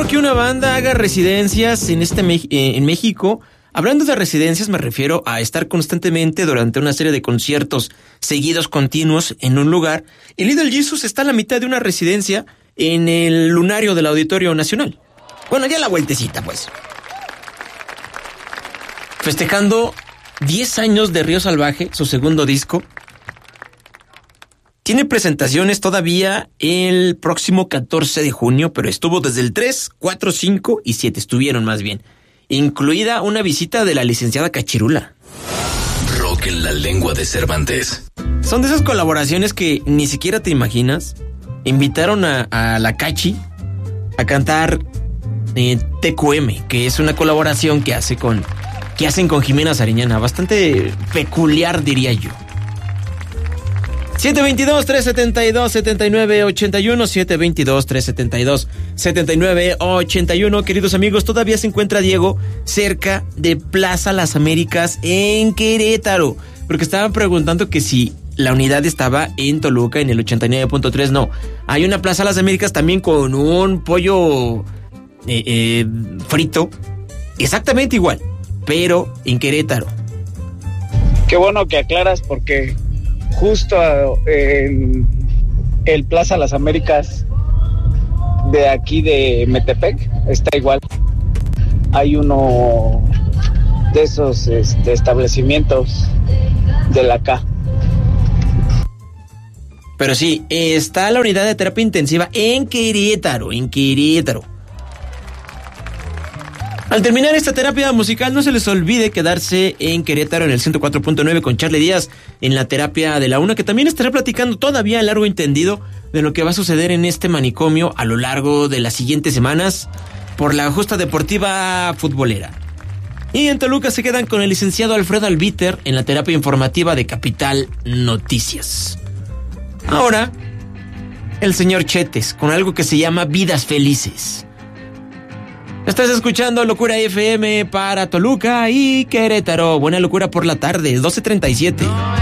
raro que una banda haga residencias en México. Hablando de residencias, me refiero a estar constantemente durante una serie de conciertos seguidos continuos en un lugar. El Little Jesus está a la mitad de una residencia en el lunario del Auditorio Nacional. Bueno, ya la vueltecita, pues. Festejando 10 años de Río Salvaje, su segundo disco. Tiene presentaciones todavía el próximo 14 de junio, pero estuvo desde el 3, 4, 5 y 7, estuvieron más bien. Incluida una visita de la licenciada Cachirula. Rock en la lengua de Cervantes. Son de esas colaboraciones que ni siquiera te imaginas. Invitaron a la Cachi a cantar TQM, que es una colaboración que hacen con Jimena Sariñana. Bastante peculiar, diría yo. 722-372-7981, 722-372-7981. Queridos amigos, todavía se encuentra Diego cerca de Plaza Las Américas en Querétaro, porque estaban preguntando que si la unidad estaba en Toluca en el 89.3. No, hay una Plaza Las Américas también con un pollo frito, exactamente igual, pero en Querétaro. Qué bueno que aclaras, porque justo en el Plaza Las Américas de aquí de Metepec está igual. Hay uno de esos establecimientos de la K. Pero sí, está la unidad de terapia intensiva en Querétaro. Al terminar esta terapia musical, no se les olvide quedarse en Querétaro en el 104.9 con Charlie Díaz en la terapia de la una, que también estará platicando todavía a largo entendido de lo que va a suceder en este manicomio a lo largo de las siguientes semanas por la justa deportiva futbolera. Y en Toluca se quedan con el licenciado Alfredo Albiter en la terapia informativa de Capital Noticias. Ahora, el señor Chetes con algo que se llama Vidas Felices. Estás escuchando Locura FM para Toluca y Querétaro. Buena locura por la tarde, 12:37.